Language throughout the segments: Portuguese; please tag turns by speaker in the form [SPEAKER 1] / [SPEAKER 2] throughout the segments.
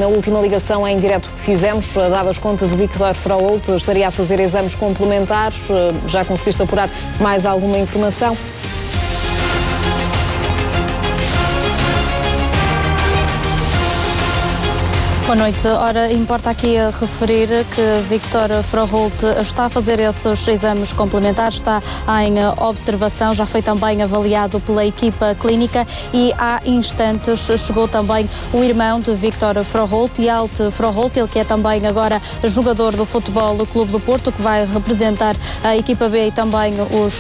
[SPEAKER 1] na última ligação em direto que fizemos, davas conta de Víctor Froholt, estaria a fazer exames complementares. Já conseguiste apurar mais alguma informação?
[SPEAKER 2] Boa noite. Ora, importa aqui referir que Víctor Froholt está a fazer esses exames complementares, está em observação, já foi também avaliado pela equipa clínica e há instantes chegou também o irmão de Víctor Froholt, Hjalt Froholt, ele que é também agora jogador do Futebol Clube do Porto, que vai representar a equipa B e também os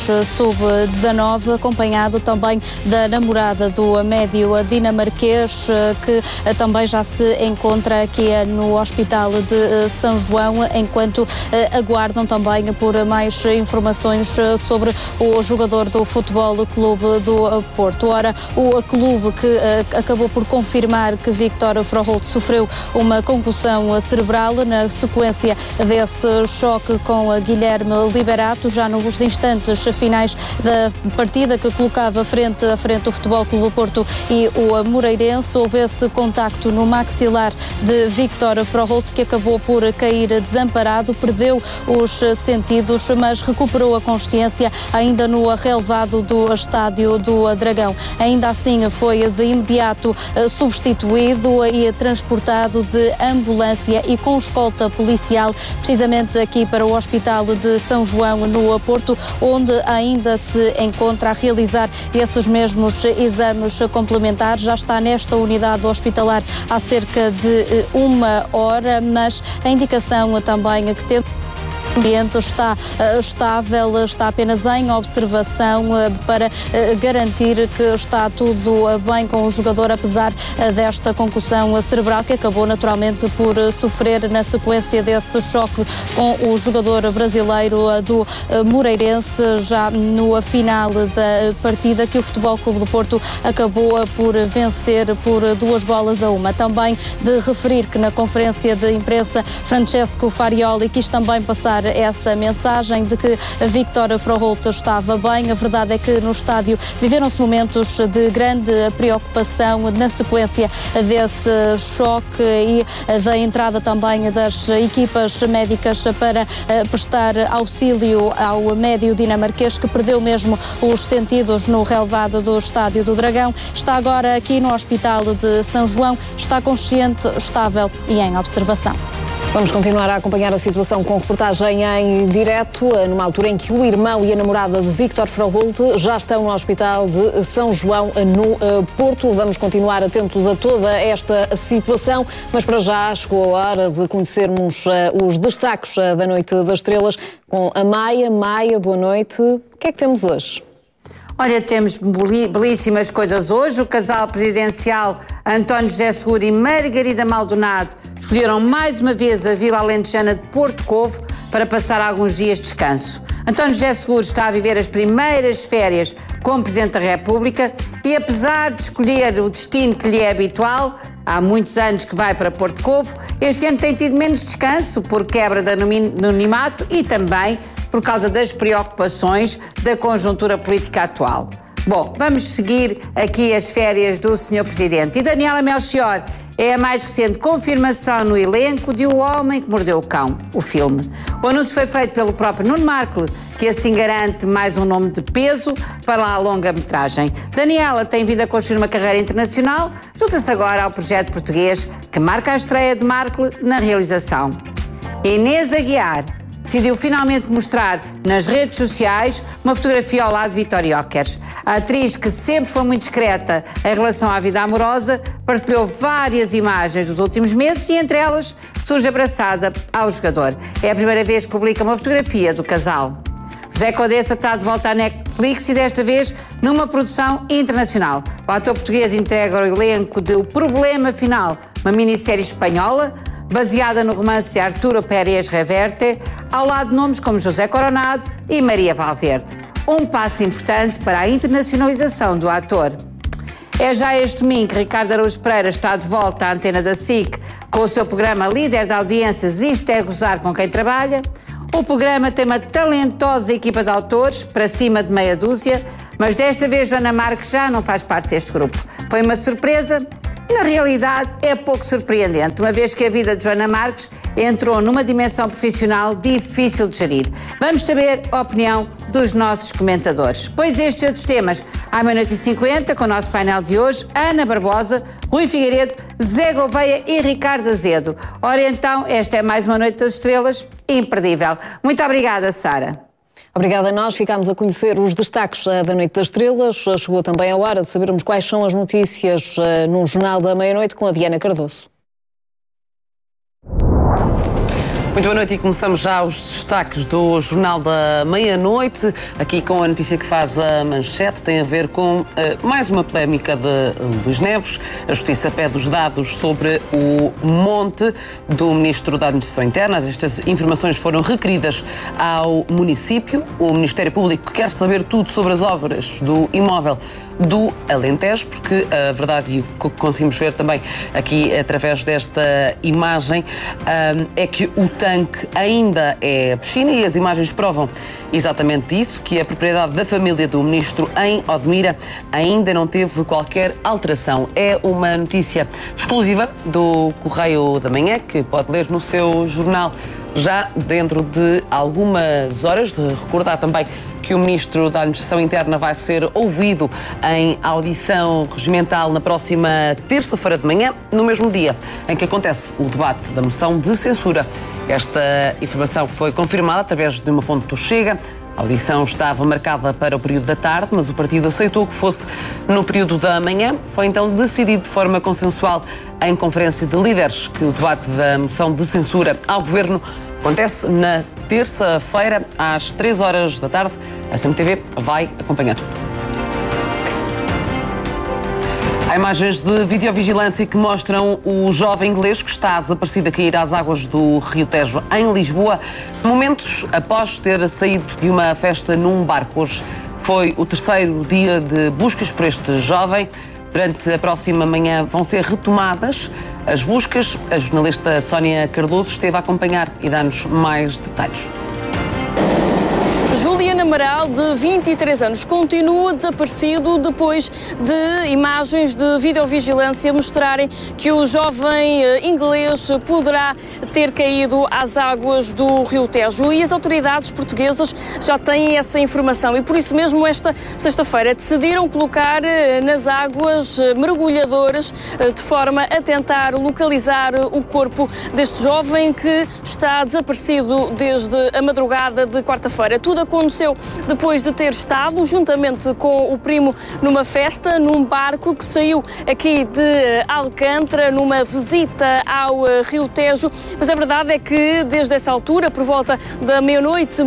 [SPEAKER 2] sub-19, acompanhado também da namorada do médio dinamarquês, que também já se encontra aqui no Hospital de São João, enquanto aguardam também por mais informações sobre o jogador do Futebol Clube do Porto. Ora, o clube que acabou por confirmar que Víctor Froholt sofreu uma concussão cerebral na sequência desse choque com Guilherme Liberato, já nos instantes finais da partida que colocava frente a frente o Futebol Clube do Porto e o Moreirense. Houve esse contacto no maxilar de Víctor Froholt, que acabou por cair desamparado, perdeu os sentidos, mas recuperou a consciência ainda no relevado do Estádio do Dragão. Ainda assim foi de imediato substituído e transportado de ambulância e com escolta policial, precisamente aqui para o Hospital de São João no Porto, onde ainda se encontra a realizar esses mesmos exames complementares. Já está nesta unidade hospitalar há cerca de uma hora, mas a indicação também que temos, o cliente está estável, está apenas em observação para garantir que está tudo bem com o jogador, apesar desta concussão cerebral que acabou naturalmente por sofrer na sequência desse choque com o jogador brasileiro do Moreirense, já no final da partida, que o Futebol Clube do Porto acabou por vencer por 2-1. Também de referir que na conferência de imprensa Francesco Farioli quis também passar essa mensagem de que Víctor Froholt estava bem. A verdade é que no estádio viveram-se momentos de grande preocupação na sequência desse choque e da entrada também das equipas médicas para prestar auxílio ao médio dinamarquês, que perdeu mesmo os sentidos no relevado do Estádio do Dragão. Está agora aqui no Hospital de São João, está consciente, estável e em observação.
[SPEAKER 1] Vamos continuar a acompanhar a situação com reportagem em direto, numa altura em que o irmão e a namorada de Víctor Froholt já estão no Hospital de São João, no Porto. Vamos continuar atentos a toda esta situação, mas para já chegou a hora de conhecermos os destaques da Noite das Estrelas com a Maia. Maia, boa noite. O que é que temos hoje?
[SPEAKER 3] Olha, temos belíssimas coisas hoje. O casal presidencial António José Seguro e Margarida Maldonado escolheram mais uma vez a Vila Alentejana de Porto Covo para passar alguns dias de descanso. António José Seguro está a viver as primeiras férias como Presidente da República e, apesar de escolher o destino que lhe é habitual, há muitos anos que vai para Porto Covo, este ano tem tido menos descanso por quebra de anonimato e também por causa das preocupações da conjuntura política atual. Bom, vamos seguir aqui as férias do Sr. Presidente. E Daniela Melchior é a mais recente confirmação no elenco de O Homem que Mordeu o Cão, o filme. O anúncio foi feito pelo próprio Nuno Marco, que assim garante mais um nome de peso para a longa-metragem. Daniela tem vindo a construir uma carreira internacional, junta-se agora ao projeto português que marca a estreia de Marco na realização. Inês Aguiar decidiu finalmente mostrar nas redes sociais uma fotografia ao lado de Vitória Ockers. A atriz, que sempre foi muito discreta em relação à vida amorosa, partilhou várias imagens dos últimos meses e, entre elas, surge abraçada ao jogador. É a primeira vez que publica uma fotografia do casal. José Codessa está de volta à Netflix e desta vez numa produção internacional. O ator português integra o elenco de O Problema Final, uma minissérie espanhola baseada no romance de Arturo Pérez Reverte, ao lado de nomes como José Coronado e Maria Valverde. Um passo importante para a internacionalização do ator. É já este domingo que Ricardo Araújo Pereira está de volta à antena da SIC com o seu programa Líder de Audiências Isto é Gozar com Quem Trabalha. O programa tem uma talentosa equipa de autores, para cima de meia dúzia, mas desta vez Joana Marques já não faz parte deste grupo. Foi uma surpresa Na realidade, é pouco surpreendente, uma vez que a vida de Joana Marques entrou numa dimensão profissional difícil de gerir. Vamos saber a opinião dos nossos comentadores. Pois estes e outros temas, à meia-noite e 50, com o nosso painel de hoje, Ana Barbosa, Rui Figueiredo, Zé Gouveia e Ricardo Azedo. Ora então, esta é mais uma Noite das Estrelas imperdível. Muito obrigada, Sara.
[SPEAKER 1] Obrigada a nós. Ficámos a conhecer os destaques da Noite das Estrelas. Chegou também a hora de sabermos quais são as notícias no Jornal da Meia-Noite com a Diana Cardoso.
[SPEAKER 4] Muito boa noite e começamos já os destaques do Jornal da Meia-Noite, aqui com a notícia que faz a manchete, tem a ver com mais uma polémica de Luís Neves. A Justiça pede os dados sobre o monte do Ministro da Administração Interna. Estas informações foram requeridas ao município. O Ministério Público quer saber tudo sobre as obras do imóvel do Alentejo, porque a verdade, e o que conseguimos ver também aqui através desta imagem, é que o tanque ainda é piscina e as imagens provam exatamente isso, que a propriedade da família do ministro em Odmira ainda não teve qualquer alteração. É uma notícia exclusiva do Correio da Manhã, que pode ler no seu jornal já dentro de algumas horas. De recordar também que o Ministro da Administração Interna vai ser ouvido em audição regimental na próxima terça-feira de manhã, no mesmo dia em que acontece o debate da moção de censura. Esta informação foi confirmada através de uma fonte do Chega. A audição estava marcada para o período da tarde, mas o partido aceitou que fosse no período da manhã. Foi então decidido de forma consensual em conferência de líderes que o debate da moção de censura ao Governo acontece na terça-feira, às 3 horas da tarde. A CMTV vai acompanhar tudo. Há imagens de videovigilância que mostram o jovem inglês que está desaparecido a cair às águas do Rio Tejo, em Lisboa, momentos após ter saído de uma festa num barco. Hoje foi o terceiro dia de buscas por este jovem. Durante a próxima manhã vão ser retomadas as buscas. A jornalista Sónia Cardoso esteve a acompanhar e dá-nos mais detalhes.
[SPEAKER 5] Juliana Amaral, de 23 anos, continua desaparecido depois de imagens de videovigilância mostrarem que o jovem inglês poderá ter caído às águas do Rio Tejo. E as autoridades portuguesas já têm essa informação e por isso mesmo esta sexta-feira decidiram colocar nas águas mergulhadoras de forma a tentar localizar o corpo deste jovem que está desaparecido desde a madrugada de quarta-feira. Tudo aconteceu depois de ter estado juntamente com o primo numa festa, num barco que saiu aqui de Alcântara, numa visita ao Rio Tejo. Mas a verdade é que desde essa altura, por volta da meia-noite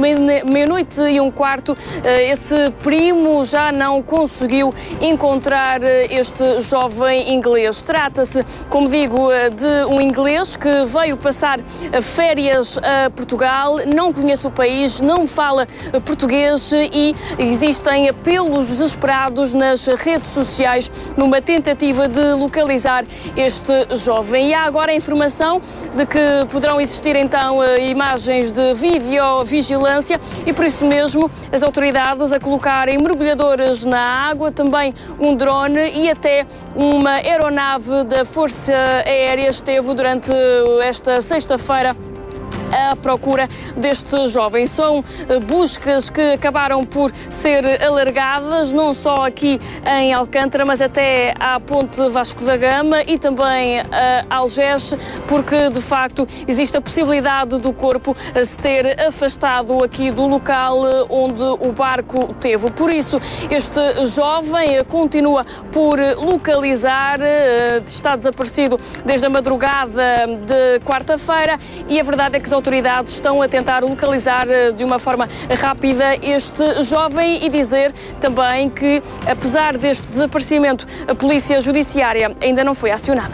[SPEAKER 5] e um quarto, esse primo já não conseguiu encontrar este jovem inglês. Trata-se, como digo, de um inglês que veio passar férias a Portugal, não conhece o país, não fala português e existem apelos desesperados nas redes sociais numa tentativa de localizar este jovem. E há agora a informação de que poderão existir então imagens de videovigilância e por isso mesmo as autoridades a colocarem mergulhadores na água, também um drone e até uma aeronave da Força Aérea esteve durante esta sexta-feira à procura deste jovem. São buscas que acabaram por ser alargadas, não só aqui em Alcântara, mas até à Ponte Vasco da Gama e também a Algés, porque de facto existe a possibilidade do corpo se ter afastado aqui do local onde o barco teve. Por isso, este jovem continua por localizar, está desaparecido desde a madrugada de quarta-feira e a verdade é que as autoridades estão a tentar localizar de uma forma rápida este jovem e dizer também que, apesar deste desaparecimento, a Polícia Judiciária ainda não foi acionada.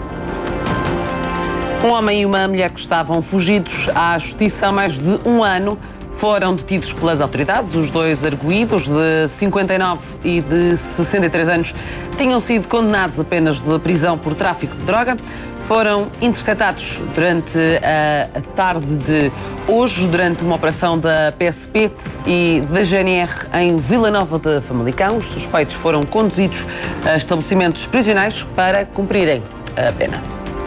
[SPEAKER 4] Um homem e uma mulher que estavam fugidos à justiça há mais de um ano foram detidos pelas autoridades. Os dois arguidos, de 59 e de 63 anos, tinham sido condenados a penas de prisão por tráfico de droga. foram interceptados durante a tarde de hoje, durante uma operação da PSP e da GNR em Vila Nova de Famalicão. Os suspeitos foram conduzidos a estabelecimentos prisionais para cumprirem a pena.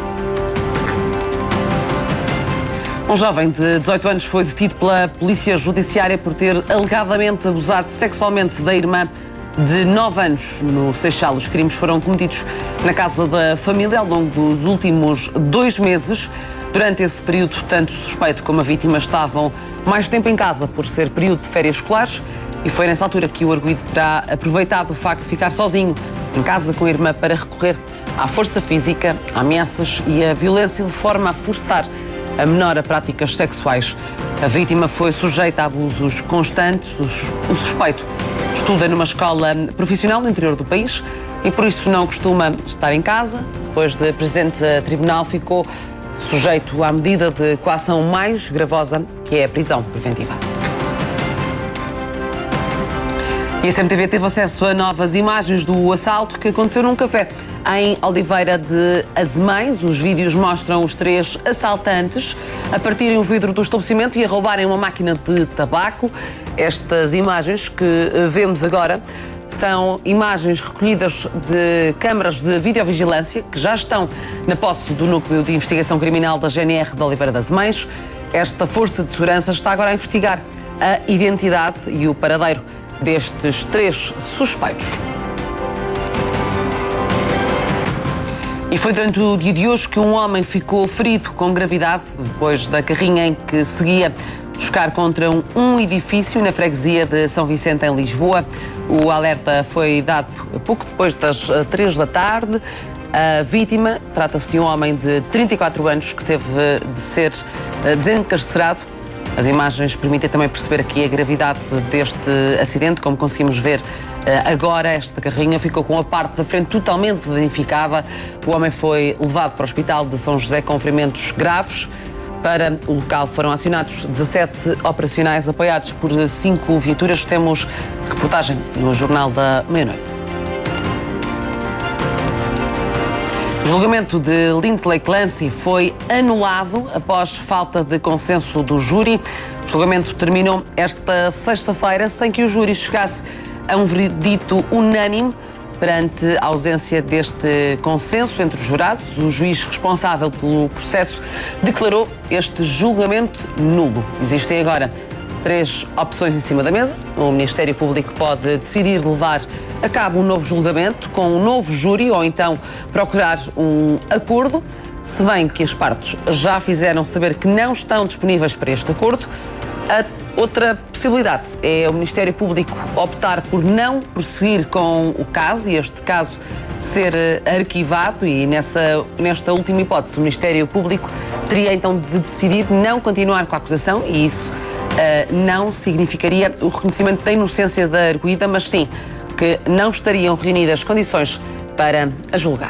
[SPEAKER 4] Um jovem de 18 anos foi detido pela Polícia Judiciária por ter alegadamente abusado sexualmente da irmã de 9 anos no Seixal. Os crimes foram cometidos na casa da família ao longo dos últimos 2 meses. Durante esse período, tanto o suspeito como a vítima estavam mais tempo em casa por ser período de férias escolares e foi nessa altura que o arguido terá aproveitado o facto de ficar sozinho em casa com a irmã para recorrer à força física, a ameaças e à violência de forma a forçar a menor a práticas sexuais. A vítima foi sujeita a abusos constantes. O suspeito estuda numa escola profissional no interior do país e por isso não costuma estar em casa. Depois de presente a tribunal, ficou sujeito à medida de coação mais gravosa, que é a prisão preventiva. E a CMTV teve acesso a novas imagens do assalto que aconteceu num café em Oliveira de Azemais. Os vídeos mostram os 3 assaltantes a partirem o vidro do estabelecimento e a roubarem uma máquina de tabaco. Estas imagens que vemos agora são imagens recolhidas de câmaras de videovigilância que já estão na posse do Núcleo de Investigação Criminal da GNR de Oliveira de Azemais. Esta força de segurança está agora a investigar a identidade e o paradeiro destes 3 suspeitos. E foi durante o dia de hoje que um homem ficou ferido com gravidade depois da carrinha em que seguia chocar contra um edifício na freguesia de São Vicente, em Lisboa. O alerta foi dado pouco depois das 3 da tarde. A vítima trata-se de um homem de 34 anos que teve de ser desencarcerado. As imagens permitem também perceber aqui a gravidade deste acidente. Como conseguimos ver agora, esta carrinha ficou com a parte da frente totalmente danificada. O homem foi levado para o Hospital de São José com ferimentos graves. Para o local foram acionados 17 operacionais apoiados por 5 viaturas. Temos reportagem no Jornal da Meia-Noite. O julgamento de Lindley Clancy foi anulado após falta de consenso do júri. O julgamento terminou esta sexta-feira sem que o júri chegasse a um veredito unânime. Perante a ausência deste consenso entre os jurados, o juiz responsável pelo processo declarou este julgamento nulo. Existem agora 3 opções em cima da mesa. O Ministério Público pode decidir levar a cabo um novo julgamento com um novo júri ou então procurar um acordo, se bem que as partes já fizeram saber que não estão disponíveis para este acordo. A outra possibilidade é o Ministério Público optar por não prosseguir com o caso e este caso ser arquivado e nesta última hipótese o Ministério Público teria então de decidir não continuar com a acusação e isso não significaria o reconhecimento da inocência da arguida, mas sim que não estariam reunidas condições para a julgar.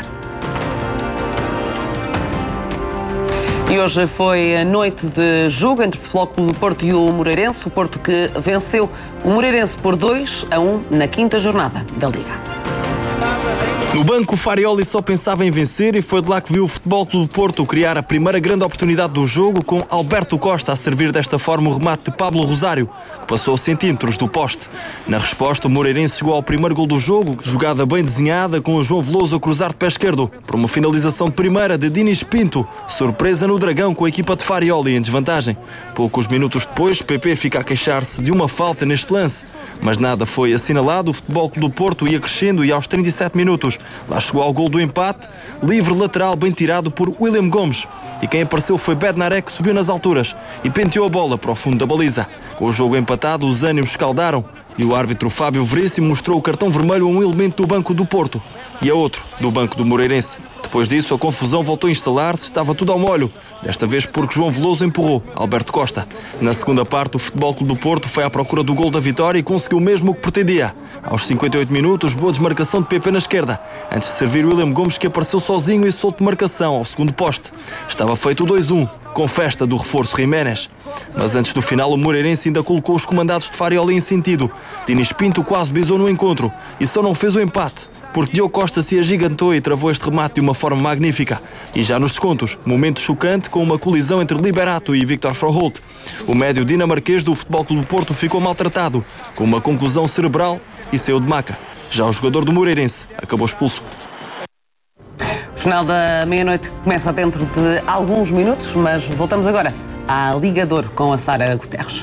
[SPEAKER 4] E hoje foi a noite de jogo entre o Futebol Clube do Porto e o Moreirense. O Porto que venceu o Moreirense por 2-1 na 5ª jornada da Liga.
[SPEAKER 6] No banco, o Farioli só pensava em vencer e foi de lá que viu o Futebol Clube do Porto criar a primeira grande oportunidade do jogo, com Alberto Costa a servir desta forma o remate de Pablo Rosário, que passou a centímetros do poste. Na resposta, o Moreirense chegou ao primeiro gol do jogo, jogada bem desenhada, com o João Veloso a cruzar de pé esquerdo, para uma finalização de primeira de Dinis Pinto, surpresa no Dragão com a equipa de Farioli em desvantagem. Poucos minutos depois, PP fica a queixar-se de uma falta neste lance, mas nada foi assinalado. O Futebol Clube do Porto ia crescendo e aos 37 minutos lá chegou ao gol do empate, livre lateral bem tirado por William Gomes. E quem apareceu foi Bednarek, que subiu nas alturas e penteou a bola para o fundo da baliza. Com o jogo empatado, os ânimos escaldaram e o árbitro Fábio Veríssimo mostrou o cartão vermelho a um elemento do banco do Porto e a outro do banco do Moreirense. Depois disso, a confusão voltou a instalar-se, estava tudo ao molho, desta vez porque João Veloso empurrou Alberto Costa. Na segunda parte, o Futebol Clube do Porto foi à procura do gol da vitória e conseguiu mesmo o que pretendia. Aos 58 minutos, boa desmarcação de PP na esquerda, antes de servir William Gomes, que apareceu sozinho e solto de marcação ao segundo poste. Estava feito o 2-1, com festa do reforço Jiménez. Mas antes do final, o Moreirense ainda colocou os comandados de Farioli em sentido. Dinis Pinto quase bisou no encontro e só não fez o empate, porque Diogo Costa se agigantou e travou este remate de uma forma magnífica. E já nos descontos, momento chocante com uma colisão entre Liberato e Viktor Froholt. O médio dinamarquês do Futebol Clube do Porto ficou maltratado, com uma contusão cerebral e saiu de maca. Já o jogador do Moreirense acabou expulso.
[SPEAKER 4] O Jornal da Meia-Noite começa dentro de alguns minutos, mas voltamos agora à Ligador com a Sara Guterres.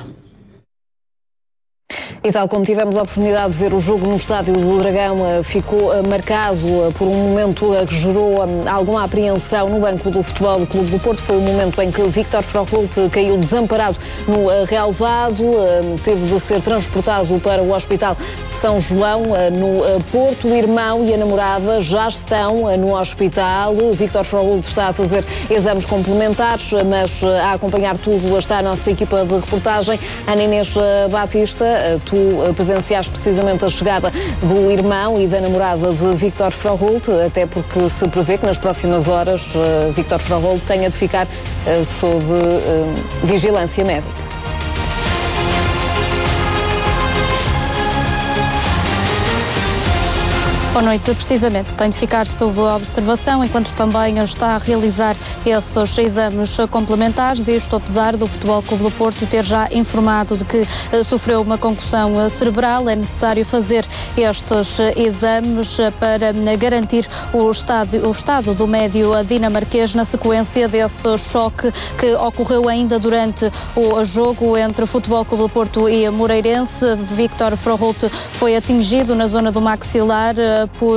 [SPEAKER 1] E tal como tivemos a oportunidade de ver o jogo no Estádio do Dragão, ficou marcado por um momento que gerou alguma apreensão no banco do Futebol do Clube do Porto. Foi o momento em que Viktor Froholt caiu desamparado no relvado, teve de ser transportado para o Hospital de São João, no Porto. O irmão e a namorada já estão no hospital. Viktor Froholt está a fazer exames complementares, mas a acompanhar tudo está a nossa equipa de reportagem. Ana Inês Batista, tu presenciaste precisamente a chegada do irmão e da namorada de Viktor Froholt, até porque se prevê que nas próximas horas Viktor Froholt tenha de ficar sob vigilância médica.
[SPEAKER 2] Boa noite, precisamente, tem de ficar sob observação, enquanto também está a realizar esses exames complementares, isto apesar do Futebol Clube do Porto ter já informado de que sofreu uma concussão cerebral. É necessário fazer estes exames para garantir o estado do médio dinamarquês na sequência desse choque que ocorreu ainda durante o jogo entre o Futebol Clube do Porto e Moreirense. Viktor Froholt foi atingido na zona do maxilar por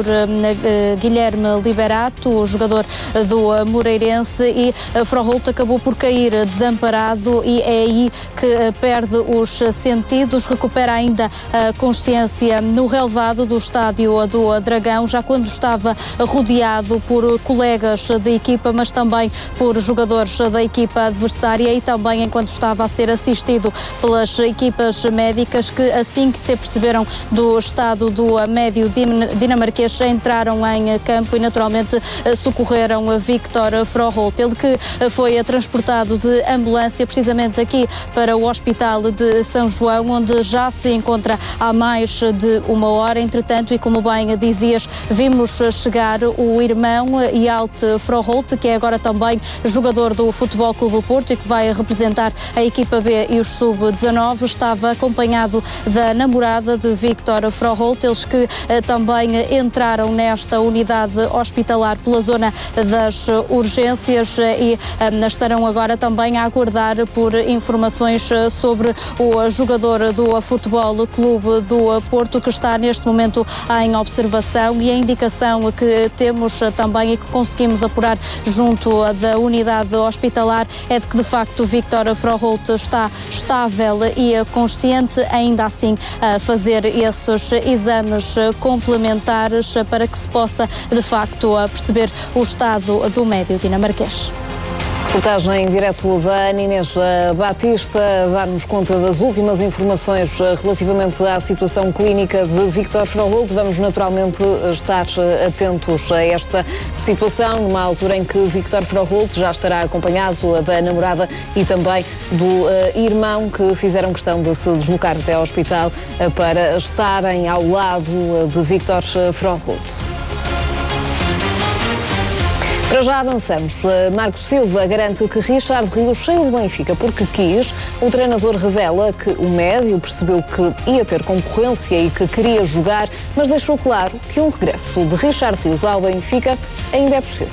[SPEAKER 2] Guilherme Liberato, o jogador do Moreirense, e Froholt acabou por cair desamparado e é aí que perde os sentidos. Recupera ainda a consciência no relvado do Estádio do Dragão, já quando estava rodeado por colegas da equipa, mas também por jogadores da equipa adversária, e também enquanto estava a ser assistido pelas equipas médicas, que assim que se aperceberam do estado do médio dinamarquês entraram em campo e naturalmente socorreram Viktor Froholt, ele que foi transportado de ambulância precisamente aqui para o Hospital de São João, onde já se encontra há mais de uma hora. Entretanto, e como bem dizias, vimos chegar o irmão Hjalte Froholt, que é agora também jogador do Futebol Clube do Porto e que vai representar a equipa B e os sub-19. Estava acompanhado da namorada de Viktor Froholt, eles que também entraram nesta unidade hospitalar pela zona das urgências e estarão agora também a aguardar por informações sobre o jogador do Futebol Clube do Porto, que está neste momento em observação, e a indicação que temos também e que conseguimos apurar junto da unidade hospitalar é de que de facto Viktor Froholt está estável e consciente, ainda assim a fazer esses exames complementares para que se possa de facto perceber o estado do médio dinamarquês.
[SPEAKER 1] Reportagem em direto da Ana Inês Batista, a dar-nos conta das últimas informações relativamente à situação clínica de Viktor Froholt. Vamos naturalmente estar atentos a esta situação, numa altura em que Viktor Froholt já estará acompanhado da namorada e também do irmão, que fizeram questão de se deslocar até ao hospital para estarem ao lado de Viktor Froholt. Para já avançamos. Marco Silva garante que Richard Rios saiu do Benfica porque quis. O treinador revela que o médio percebeu que ia ter concorrência e que queria jogar, mas deixou claro que um regresso de Richard Rios ao Benfica ainda é possível.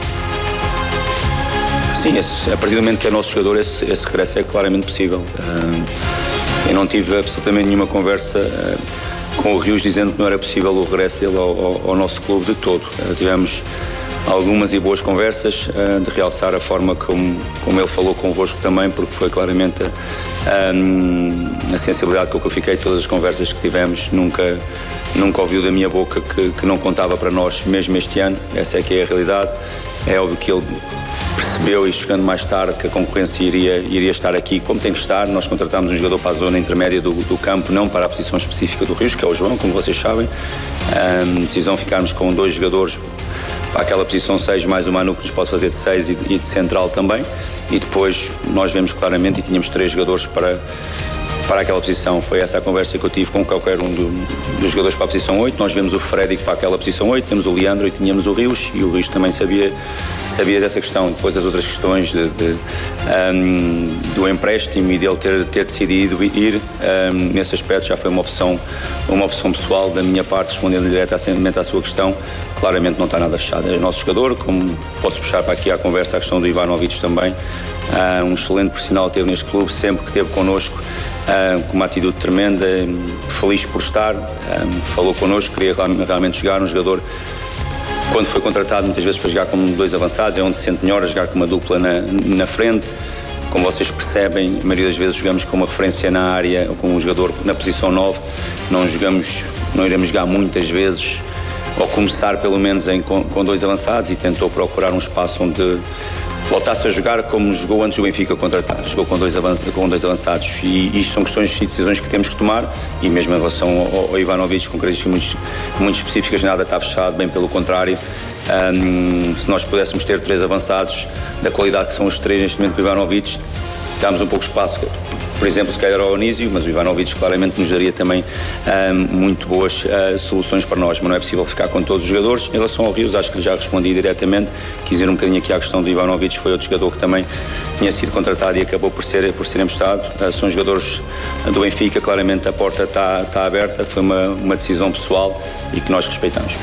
[SPEAKER 7] Sim, a partir do momento que é nosso jogador, esse regresso é claramente possível. Eu não tive absolutamente nenhuma conversa com o Rios dizendo que não era possível o regresso dele ao nosso clube de todo. Tivemos algumas e boas conversas, de realçar a forma como ele falou convosco também, porque foi claramente a sensibilidade com que eu fiquei. Todas as conversas que tivemos, nunca ouviu da minha boca que não contava para nós mesmo este ano. Essa é que é a realidade. É óbvio que ele percebeu, e chegando mais tarde, que a concorrência iria estar aqui como tem que estar. Nós contratámos um jogador para a zona intermédia do campo, não para a posição específica do Rios, que é o João, como vocês sabem. Decisão ficarmos com 2 jogadores para aquela posição 6, mais o Manu, que nos pode fazer de 6 e de central também. E depois nós vemos claramente, e tínhamos 3 jogadores para aquela posição. Foi essa a conversa que eu tive com qualquer um dos jogadores para a posição 8. Nós vemos o Frederic para aquela posição 8, temos o Leandro e tínhamos o Rios, e o Rios também sabia dessa questão. Depois das outras questões do empréstimo e dele ter decidido ir, nesse aspecto já foi uma opção pessoal da minha parte, respondendo diretamente à sua questão. Claramente não está nada fechado. É o nosso jogador, como posso puxar para aqui à conversa a questão do Ivanovic também, um excelente profissional teve neste clube, sempre que esteve connosco, com uma atitude tremenda, feliz por estar, falou connosco, queria realmente jogar, um jogador, quando foi contratado muitas vezes para jogar como 2 avançados, é onde se sente melhor, a jogar com uma dupla na frente. Como vocês percebem, a maioria das vezes jogamos com uma referência na área, ou com um jogador na posição 9, não iremos jogar muitas vezes, ou começar pelo menos com 2 avançados, e tentou procurar um espaço onde voltasse a jogar como jogou antes do Benfica contratar. Jogou com dois avançados, e isto são questões e decisões que temos que tomar, e mesmo em relação ao Ivanovic, com características muito específicas, nada está fechado, bem pelo contrário. Se nós pudéssemos ter 3 avançados da qualidade que são os 3 neste momento com o Ivanovic, damos um pouco de espaço, por exemplo, se calhar ao Anísio, mas o Ivanovic claramente nos daria também muito boas soluções para nós, mas não é possível ficar com todos os jogadores. Em relação ao Rios, acho que já respondi diretamente. Quis ir um bocadinho aqui à questão do Ivanovic, foi outro jogador que também tinha sido contratado e acabou por ser emprestado. São jogadores do Benfica, claramente a porta está aberta, foi uma decisão pessoal e que nós respeitamos.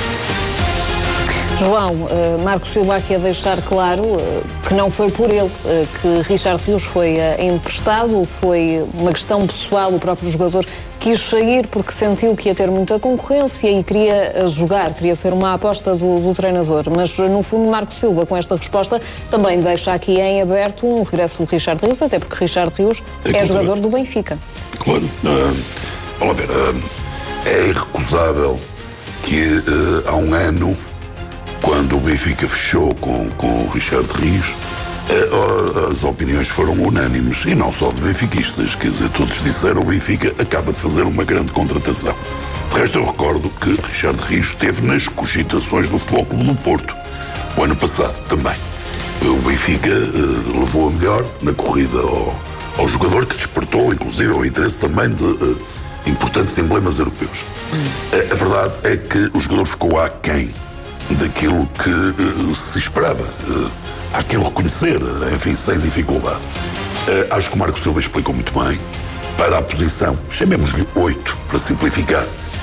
[SPEAKER 1] João, Marco Silva aqui a deixar claro que não foi por ele que Richard Rios foi emprestado, foi uma questão pessoal, o próprio jogador quis sair porque sentiu que ia ter muita concorrência e queria jogar, queria ser uma aposta do treinador, mas no fundo Marco Silva com esta resposta também deixa aqui em aberto um regresso do Richard Rios, até porque Richard Rios é jogador do Benfica.
[SPEAKER 8] Claro, vamos ver, é irrecusável que há um ano, quando o Benfica fechou com o Richard Rios, as opiniões foram unânimes, e não só de benfiquistas, quer dizer, todos disseram que o Benfica acaba de fazer uma grande contratação. De resto, eu recordo que Richard Rios esteve nas cogitações do Futebol Clube do Porto, o ano passado também. O Benfica levou a melhor na corrida ao jogador, que despertou, inclusive, o interesse também de importantes emblemas europeus. A verdade é que o jogador ficou aquém daquilo que se esperava. Há que o reconhecer, enfim, sem dificuldade. Acho que o Marco Silva explicou muito bem. Para a posição, chamemos-lhe 8, para simplificar,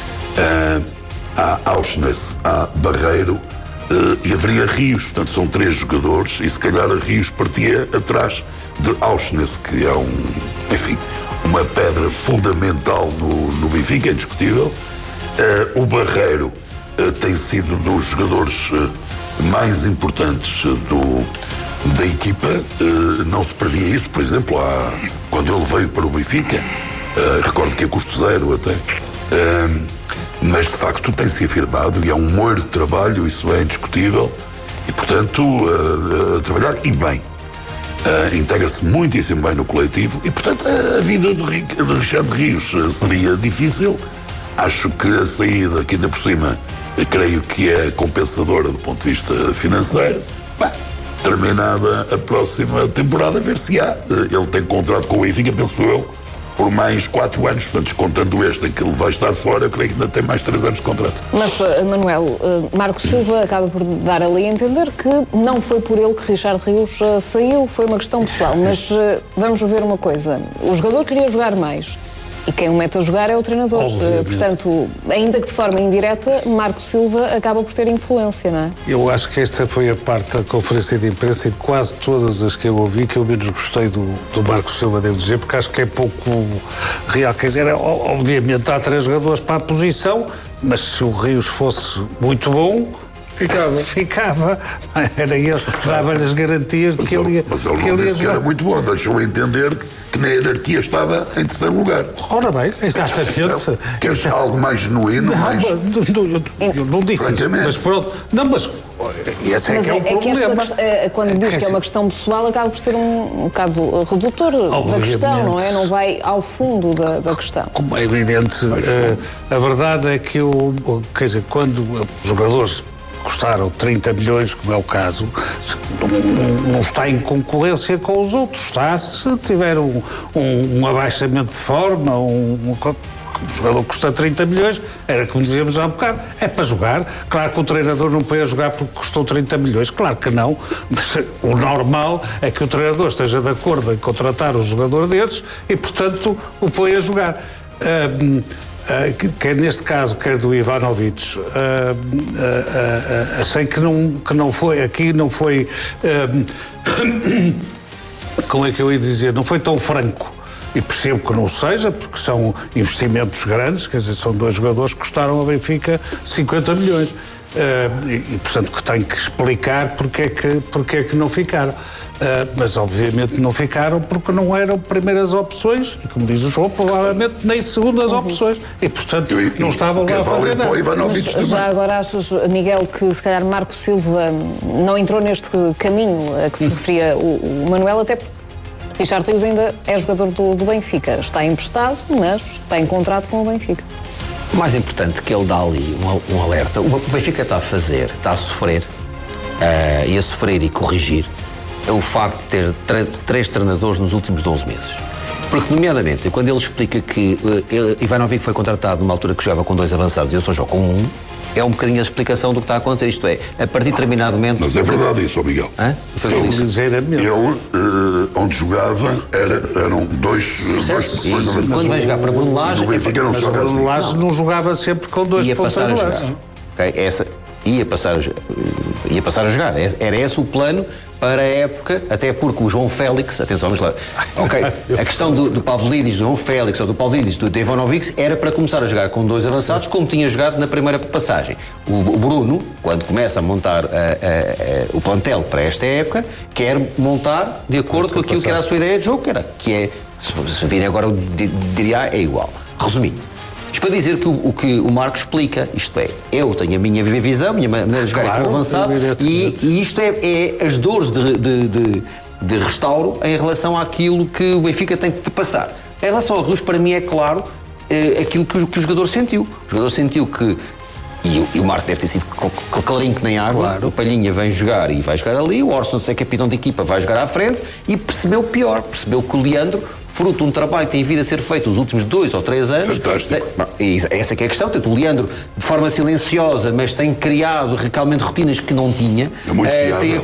[SPEAKER 8] há Auschwitz, há Barreiro e haveria Rios. Portanto, são 3 jogadores e se calhar a Rios partia atrás de Auschwitz, que é uma pedra fundamental no Benfica, é indiscutível. O Barreiro tem sido dos jogadores mais importantes da equipa. Não se previa isso, por exemplo, quando ele veio para o Benfica, recordo que é custo zero até, mas de facto tem-se afirmado e é um molho de trabalho, isso é indiscutível, e portanto a trabalhar e bem. Integra-se muitíssimo bem no coletivo e portanto a vida de Richard Rios seria difícil. Acho que a saída, que ainda por cima creio que é compensadora do ponto de vista financeiro, terminada a próxima temporada, ver se há. Ele tem contrato com o Benfica, penso eu, por mais 4 anos, portanto, descontando este em que ele vai estar fora, eu creio que ainda tem mais 3 anos de contrato.
[SPEAKER 1] Mas, Manuel, Marco Silva acaba por dar ali a entender que não foi por ele que Richard Rios saiu, foi uma questão pessoal, mas vamos ver uma coisa, o jogador queria jogar mais. E quem o mete a jogar é o treinador. Portanto, ainda que de forma indireta, Marco Silva acaba por ter influência, não é?
[SPEAKER 9] Eu acho que esta foi a parte da conferência de imprensa e de quase todas as que eu ouvi que eu menos gostei do Marco Silva, devo dizer, porque acho que é pouco real. Quer dizer, obviamente há 3 jogadores para a posição, mas se o Rios fosse muito bom, ficava. Era ele que dava-lhe as garantias de que ele ia.
[SPEAKER 8] Mas ele não disse que era muito bom, deixou entender que na hierarquia estava em 3º lugar.
[SPEAKER 9] Ora bem, exatamente.
[SPEAKER 8] Então, queres algo mais genuíno?
[SPEAKER 9] Eu não disse isso, mas pronto. Não, mas esse é que é o problema.
[SPEAKER 1] Quando diz que é uma questão pessoal, acaba por ser um bocado redutor da questão, não é? Não vai ao fundo da questão.
[SPEAKER 9] Como é evidente, a verdade é que quer dizer, quando os jogadores, custaram 30 milhões, como é o caso, não está em concorrência com os outros, está se tiver um abaixamento de forma, um jogador que custa 30 milhões, era como dizíamos há um bocado, é para jogar. Claro que o treinador não põe a jogar porque custou 30 milhões, claro que não, mas o normal é que o treinador esteja de acordo em contratar um jogador desses e, portanto, o põe a jogar. Quer neste caso, quer do Ivanovic, achei que não foi, aqui não foi, como é que eu ia dizer, não foi tão franco. E percebo que não seja, porque são investimentos grandes, quer dizer, são 2 jogadores que custaram ao Benfica 50 milhões. E, portanto, que tem que explicar porque é que não ficaram. Mas, obviamente, não ficaram porque não eram primeiras opções, e, como diz o João, provavelmente nem segundas opções. E, portanto, não estavam lá a fazer nada.
[SPEAKER 1] Mas, já agora achas, Miguel, que se calhar Marco Silva não entrou neste caminho a que se referia o Manuel, até porque Richard Rios ainda é jogador do Benfica. Está emprestado, mas tem contrato com o Benfica.
[SPEAKER 10] O mais importante que ele dá ali, um alerta, o Benfica está a sofrer, e a sofrer e corrigir, é o facto de ter 3 treinadores nos últimos 12 meses. Porque, nomeadamente, quando ele explica que Ivanovic foi contratado numa altura que jogava com 2 avançados e eu só jogo com 1, é um bocadinho a explicação do que está a acontecer. Isto é, a partir de determinado momento...
[SPEAKER 8] Mas é verdade isso, Miguel. Ele, onde jogava, eram 2 avançados.
[SPEAKER 10] Quando vai jogar para Bruno Lage...
[SPEAKER 9] Mas o Bruno Lage não jogava sempre com 2 pontas de lança.
[SPEAKER 10] Ia passar a jogar. Era esse o plano para a época, até porque o João Félix, atenção, vamos lá, a questão do Pavlidis, do João Félix ou do Pavlidis, do Ivanovic, era para começar a jogar com 2 avançados, como tinha jogado na primeira passagem. O Bruno, quando começa a montar o plantel para esta época, quer montar de acordo com aquilo que era a sua ideia de jogo, que é, se virem agora, diria, é igual. Resumindo, isto para dizer que o que o Marco explica, isto é, eu tenho a minha visão, a minha maneira de jogar como avançado, e isto é as dores de restauro em relação àquilo que o Benfica tem que passar. Em relação ao Rios, para mim é claro aquilo que o jogador sentiu. O jogador sentiu que, e o Marco deve ter sido clarinho que nem água, claro. O Palhinha vem jogar e vai jogar ali, o Orson, se é capitão de equipa, vai jogar à frente, e percebeu o pior, percebeu que o Leandro, fruto de um trabalho que tem vindo a ser feito nos últimos 2 ou 3 anos.
[SPEAKER 8] Fantástico.
[SPEAKER 10] Essa que é a questão. Portanto, o Leandro, de forma silenciosa, mas tem criado realmente rotinas que não tinha.
[SPEAKER 8] É muito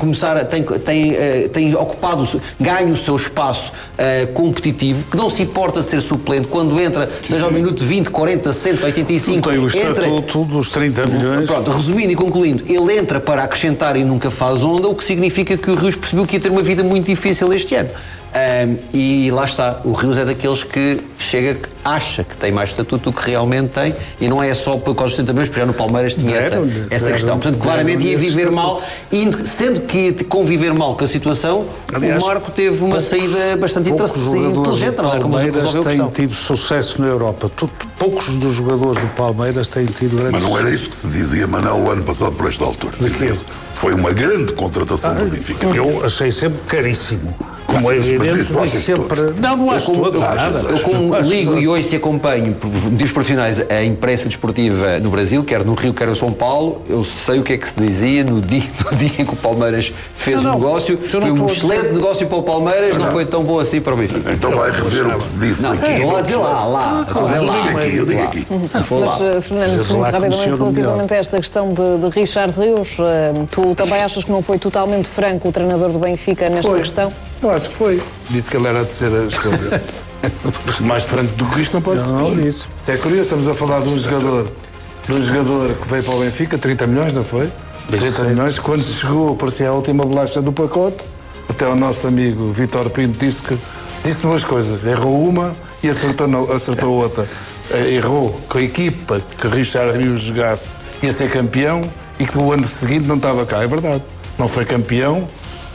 [SPEAKER 10] tem ocupado, ganho o seu espaço competitivo, que não se importa de ser suplente quando entra, seja ao minuto 20, 40, 185.
[SPEAKER 9] Tem o estatuto dos 30 milhões.
[SPEAKER 10] Pronto, resumindo e concluindo, ele entra para acrescentar e nunca faz onda, o que significa que o Rios percebeu que ia ter uma vida muito difícil este ano. E lá está, o Rios é daqueles que acha que tem mais estatuto do que realmente tem, e não é só por causa dos 70 milhões, porque já no Palmeiras tinha essa questão. Portanto, claramente ia viver mal, e sendo que conviver mal com a situação, aliás, o Marco teve uma saída bastante inteligente.
[SPEAKER 9] O Palmeiras tem tido sucesso na Europa. Poucos dos jogadores do Palmeiras têm tido grande
[SPEAKER 8] sucesso. Mas não era isso que se dizia, Manel, o ano passado por esta altura. Foi uma grande contratação do Benfica.
[SPEAKER 9] Eu achei sempre caríssimo. Como é evidente, mas sempre... Não acho todos nada.
[SPEAKER 10] Eu, como ligo e ouço e acompanho, por motivos profissionais, a imprensa desportiva no Brasil, quer no Rio, quer em São Paulo, eu sei o que é que se dizia no dia em que o Palmeiras fez o negócio. Foi um excelente negócio para o Palmeiras, não foi tão bom assim para o Benfica.
[SPEAKER 8] Então vai rever o que se disse aqui.
[SPEAKER 10] Eu digo aqui.
[SPEAKER 1] Mas, Fernando, muito rapidamente, relativamente a esta questão de Richard Rios, tu também achas que não foi totalmente franco o treinador do Benfica nesta questão?
[SPEAKER 11] Eu acho que foi. Disse que ele era a terceira escolha. Mais franco do que isto não pode ser.
[SPEAKER 9] Não disse.
[SPEAKER 11] É curioso, estamos a falar de um jogador que veio para o Benfica, 30 milhões, não foi? 30 milhões. Quando chegou, parecia a última bolacha do pacote. Até o nosso amigo Vítor Pinto disse duas coisas. Errou uma e acertou outra. Errou com a equipa que Richard Rios jogasse ia ser campeão e que o ano seguinte não estava cá. É verdade. Não foi campeão.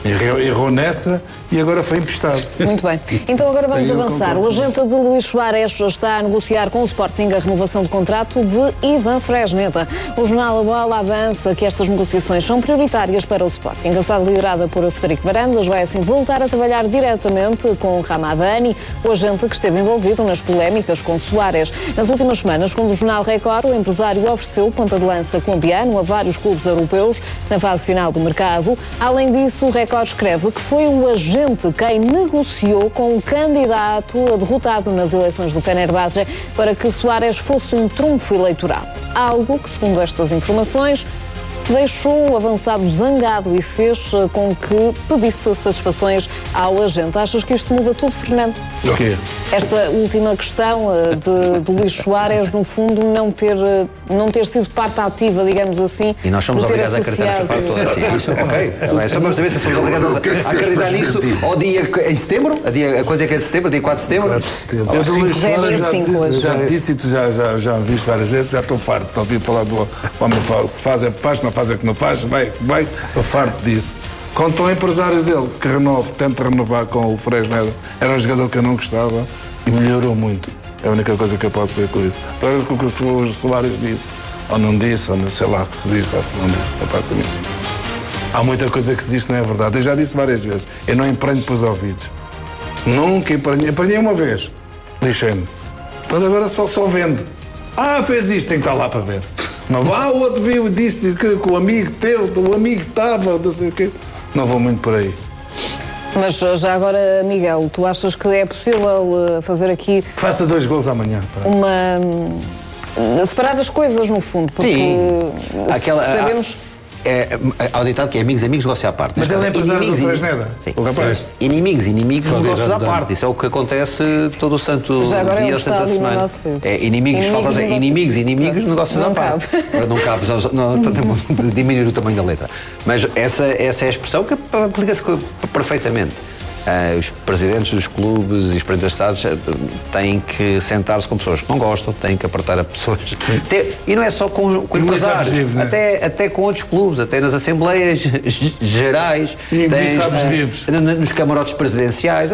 [SPEAKER 11] Errou nessa e agora foi emprestado.
[SPEAKER 1] Muito bem. Então agora vamos avançar. O agente de Luís Soares está a negociar com o Sporting a renovação de contrato de Ivan Fresneda. O jornal A Bola avança que estas negociações são prioritárias para o Sporting. A SAD, liderada por Frederico Varandas, vai assim voltar a trabalhar diretamente com Ramadani, o agente que esteve envolvido nas polémicas com Soares. Nas últimas semanas, segundo o jornal Record, o empresário ofereceu ponta de lança colombiano a vários clubes europeus na fase final do mercado. Além disso, o Record escreve que foi o agente quem negociou com o candidato derrotado nas eleições do Fenerbahçe para que Soares fosse um trunfo eleitoral. Algo que, segundo estas informações, deixou o avançado zangado e fez com que pedisse satisfações ao agente. Achas que isto muda tudo, Fernando?
[SPEAKER 11] O quê?
[SPEAKER 1] Esta última questão de Luís Soares, no fundo, não ter sido parte ativa, digamos assim.
[SPEAKER 10] E nós somos obrigados a acreditar nessa parte toda. Isso, ok. É só para saber se somos obrigados a acreditar nisso ao dia em setembro, a coisa que é de setembro, dia 4 de setembro.
[SPEAKER 11] 4 de setembro. Eu do Luís Soares já disse e tu já me viste várias vezes, já estou farto de ouvir falar do homem, se faz é que faz, não faz é que não faz, bem, estou farto disso. Quanto ao empresário dele, que tenta renovar com o Fresneda, era um jogador que eu não gostava e melhorou muito. É a única coisa que eu posso dizer com isso. Agora o que o Soares disse, ou não disse, ou não sei lá o que se disse, ou se não disse, não faço a mim. Há muita coisa que se diz que não é verdade. Eu já disse várias vezes, eu não empreendo pelos ouvidos. Nunca empreendei uma vez, lixei-me. Então agora só vendo. Fez isto, tem que estar lá para ver. Não vá, o outro viu e disse que o amigo teu, o amigo estava, não sei o quê. Não vou muito por aí.
[SPEAKER 1] Mas já agora, Miguel, tu achas que é possível fazer aqui...
[SPEAKER 11] Faça 2 gols amanhã.
[SPEAKER 1] Separar as coisas, no fundo, porque sabemos...
[SPEAKER 10] Ao ditado que é amigos negócio à parte.
[SPEAKER 11] Mas ele é empresário do Fresneda, o rapaz.
[SPEAKER 10] Inimigos, negócios à parte. Isso é o que acontece todo o santo dia ou santa semana. Inimigos, negócios à parte. Não cabe, diminuir o tamanho da letra. Mas essa é a expressão que aplica-se perfeitamente. Os presidentes dos clubes e os presidentes de estados têm que sentar-se com pessoas que não gostam, têm que apertar a pessoas. E não é só com empresários, até com outros clubes, até nas assembleias gerais, nos camarotes presidenciais.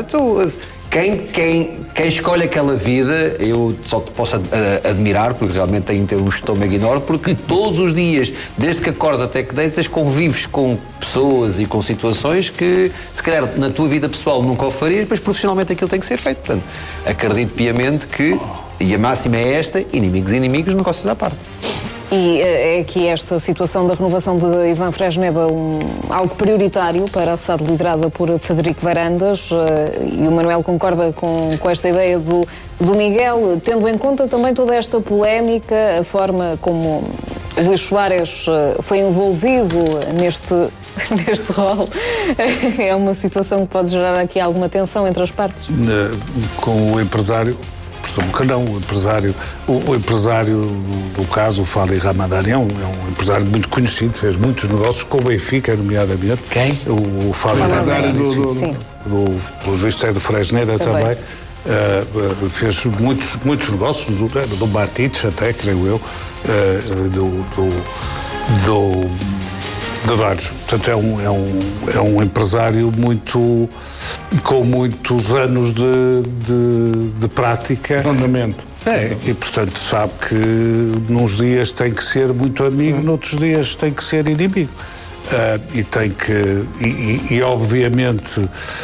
[SPEAKER 10] Quem escolhe aquela vida, eu só te posso admirar, porque realmente tem que ter um estômago enorme, porque todos os dias, desde que acordas até que deitas, convives com pessoas e com situações que, se calhar, na tua vida pessoal nunca o farias, mas profissionalmente aquilo tem que ser feito. Portanto, acredito piamente que, e a máxima é esta, inimigos, negócios à parte.
[SPEAKER 1] E é aqui esta situação da renovação de Ivan Fresneda algo prioritário para a SAD, liderada por Frederico Varandas, e o Manuel concorda com esta ideia do Miguel, tendo em conta também toda esta polémica, a forma como o Luís Soares foi envolvido neste rol. É uma situação que pode gerar aqui alguma tensão entre as partes.
[SPEAKER 9] Com o empresário, presumo que não. O empresário do caso, o Fali Ramadani, é um empresário muito conhecido, fez muitos negócios com o Benfica, nomeadamente.
[SPEAKER 10] Quem?
[SPEAKER 9] O Fali Ramadani, pelos vistos é do Fresneda também. Fez muitos negócios, do Batites até, creio eu, de vários. Portanto, é um empresário com muitos anos de prática.
[SPEAKER 11] Fundamento.
[SPEAKER 9] E portanto sabe que nos dias tem que ser muito amigo, noutros dias tem que ser inimigo. E obviamente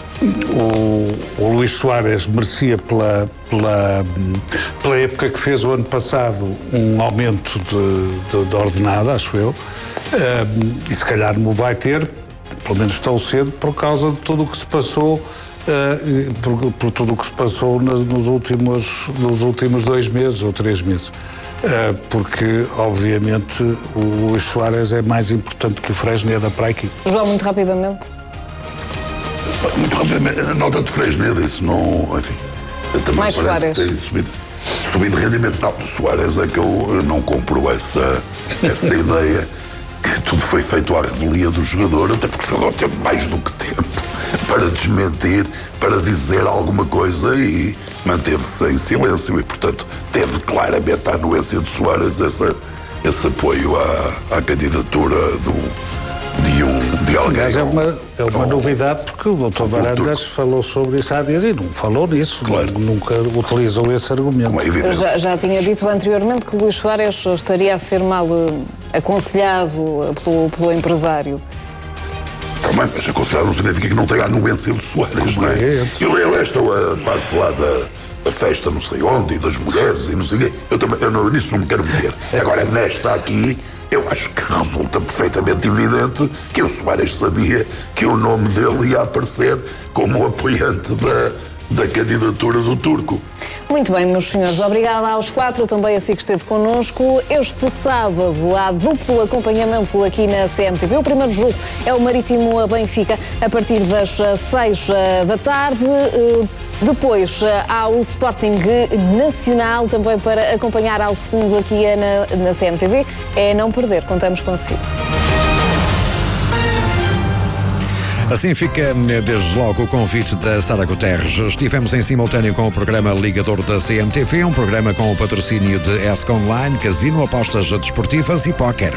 [SPEAKER 9] o Luís Soares merecia pela época que fez o ano passado um aumento de ordenada, acho eu. E se calhar não vai ter, pelo menos tão cedo, por causa de tudo o que se passou, por tudo o que se passou nos últimos 2 meses ou 3 meses. Porque, obviamente, o Luís Soares é mais importante que o Fresneda para a equipe.
[SPEAKER 1] João, muito rapidamente.
[SPEAKER 8] Muito rapidamente, a nota de Fresneda, isso não, enfim, também
[SPEAKER 1] mais
[SPEAKER 8] parece
[SPEAKER 1] Soares.
[SPEAKER 8] que tem subido rendimento. Não, do Soares é que eu não compro essa ideia que tudo foi feito à revelia do jogador, até porque o jogador teve mais do que tempo para desmentir, para dizer alguma coisa, e manteve-se em silêncio, e portanto teve claramente a anuência de Soares esse apoio à candidatura de alguém.
[SPEAKER 9] Mas é uma novidade, porque o Dr. Varandas falou sobre isso há dias e não falou nisso. Claro. Nunca utilizou esse argumento.
[SPEAKER 1] Já tinha dito anteriormente que Luís Soares estaria a ser mal aconselhado pelo empresário.
[SPEAKER 8] Também, mas aconselhado não significa que não tenha a anuência do Soares, não é? Eu esta parte lá da festa não sei onde e das mulheres e não sei o quê, nisso não me quero meter. Agora, nesta aqui, eu acho que resulta perfeitamente evidente que o Soares sabia que o nome dele ia aparecer como apoiante da candidatura do Turco.
[SPEAKER 1] Muito bem, meus senhores, obrigada aos 4, também assim que esteve connosco. Este sábado há duplo acompanhamento aqui na CMTV. O primeiro jogo é o Marítimo a Benfica, a partir das 6 da tarde. Depois há o Sporting Nacional, também para acompanhar ao segundo aqui na CMTV. É não perder, contamos consigo.
[SPEAKER 12] Assim fica, desde logo, o convite da Sara Guterres. Estivemos em simultâneo com o programa Ligador da CMTV, um programa com o patrocínio de ESC Online, Casino, apostas desportivas e póquer.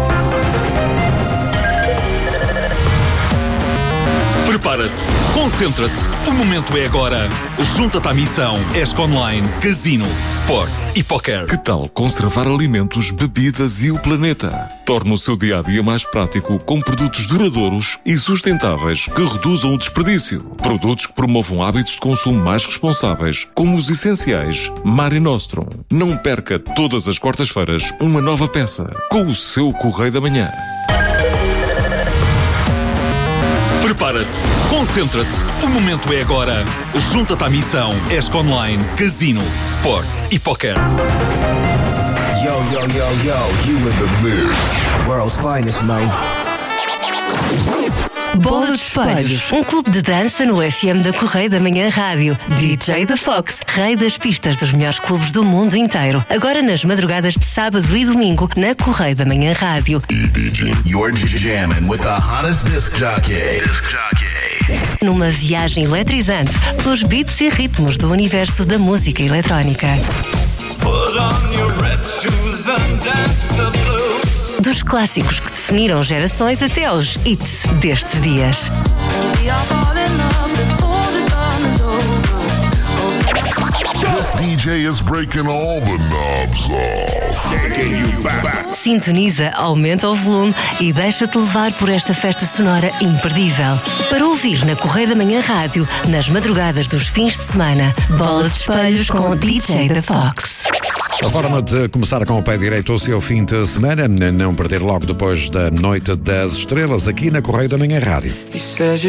[SPEAKER 13] Prepara-te, concentra-te, o momento é agora. Junta-te à missão ESC Online, Casino, Sports e Póquer.
[SPEAKER 14] Que tal conservar alimentos, bebidas e o planeta? Torna o seu dia-a-dia mais prático com produtos duradouros e sustentáveis que reduzam o desperdício. Produtos que promovam hábitos de consumo mais responsáveis, como os essenciais Mare Nostrum. Não perca todas as quartas-feiras uma nova peça com o seu Correio da Manhã.
[SPEAKER 13] Prepara-te, concentra-te, o momento é agora. Junta-te à missão ESC Online, Casino, Sports e Póquer.
[SPEAKER 15] Yo, you in the mood. World's finest, man.
[SPEAKER 16] Bola dos Espelhos, um clube de dança no FM da Correio da Manhã Rádio. DJ da Fox, rei das pistas dos melhores clubes do mundo inteiro. Agora nas madrugadas de sábado e domingo, na Correio da Manhã Rádio.
[SPEAKER 15] You're jamming with the hottest disc jockey.
[SPEAKER 16] Numa viagem eletrizante pelos beats e ritmos do universo da música eletrónica.
[SPEAKER 17] Put on your red shoes and dance the blues.
[SPEAKER 16] Dos clássicos que definiram gerações até aos hits destes dias.
[SPEAKER 18] This DJ is breaking all the knobs off. Taking you back.
[SPEAKER 16] Sintoniza, aumenta o volume e deixa-te levar por esta festa sonora imperdível. Para ouvir na Correio da Manhã Rádio, nas madrugadas dos fins de semana, Bola de Espelhos com o DJ da Fox.
[SPEAKER 12] A forma de começar com o pé direito o seu fim de semana, não perder logo depois da Noite das Estrelas aqui na Correio da Manhã Rádio.